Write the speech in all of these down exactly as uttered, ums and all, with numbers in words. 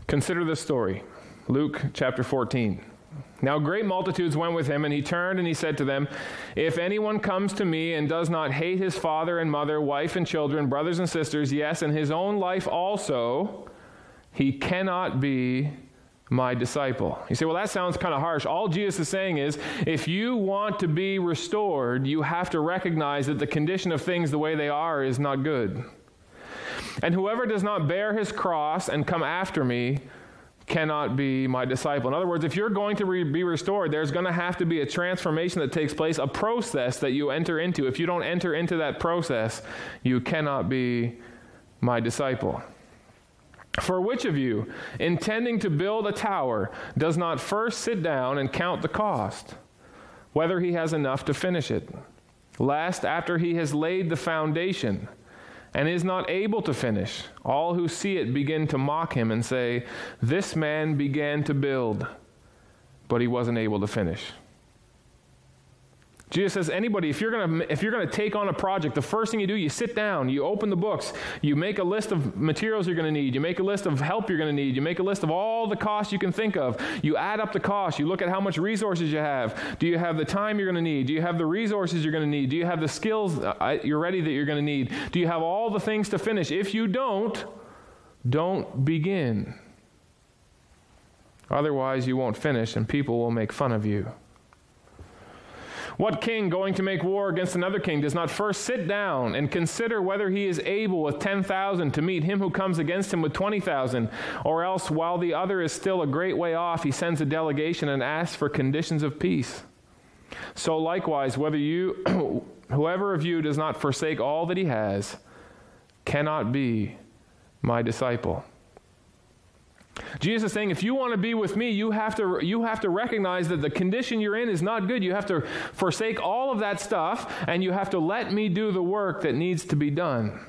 Consider this story. Luke chapter fourteen. Now great multitudes went with him, and he turned and he said to them, "If anyone comes to me and does not hate his father and mother, wife and children, brothers and sisters, yes, and his own life also, he cannot be my disciple." You say, well, that sounds kind of harsh. All Jesus is saying is, if you want to be restored, you have to recognize that the condition of things the way they are is not good. And whoever does not bear his cross and come after me cannot be my disciple. In other words, if you're going to re- be restored, there's going to have to be a transformation that takes place, a process that you enter into. If you don't enter into that process, you cannot be my disciple. For which of you, intending to build a tower, does not first sit down and count the cost, whether he has enough to finish it, lest after he has laid the foundation and is not able to finish, all who see it begin to mock him and say, "This man began to build, but he wasn't able to finish." Jesus says, anybody, if you're going to if you're going to take on a project, the first thing you do, you sit down, you open the books, you make a list of materials you're going to need, you make a list of help you're going to need, you make a list of all the costs you can think of, you add up the costs, you look at how much resources you have. Do you have the time you're going to need? Do you have the resources you're going to need? Do you have the skills you're ready that you're going to need? Do you have all the things to finish? If you don't, don't begin. Otherwise, you won't finish and people will make fun of you. What king going to make war against another king does not first sit down and consider whether he is able with ten thousand to meet him who comes against him with twenty thousand, or else while the other is still a great way off, he sends a delegation and asks for conditions of peace? So likewise, whether you, whoever of you does not forsake all that he has, cannot be my disciple. Jesus is saying, if you want to be with me, you have to you have to recognize that the condition you're in is not good. You have to forsake all of that stuff, and you have to let me do the work that needs to be done.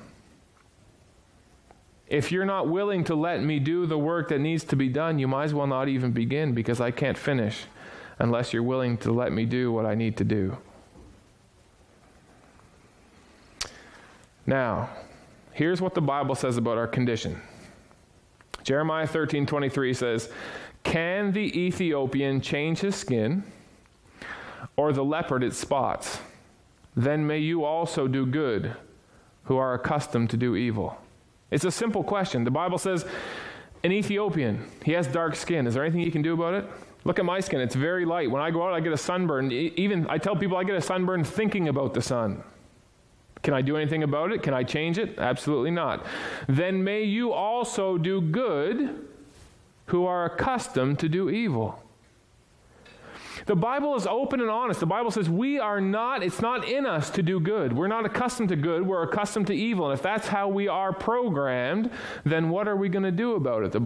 If you're not willing to let me do the work that needs to be done, you might as well not even begin, because I can't finish unless you're willing to let me do what I need to do. Now, here's what the Bible says about our condition. Jeremiah thirteen twenty-three says, "Can the Ethiopian change his skin, or the leopard its spots? Then may you also do good, who are accustomed to do evil." It's a simple question. The Bible says, an Ethiopian, he has dark skin. Is there anything you can do about it? Look at my skin. It's very light. When I go out, I get a sunburn. Even I tell people I get a sunburn thinking about the sun. Can I do anything about it? Can I change it? Absolutely not. Then may you also do good, who are accustomed to do evil. The Bible is open and honest. The Bible says we are not, it's not in us to do good. We're not accustomed to good. We're accustomed to evil. And if that's how we are programmed, then what are we going to do about it? The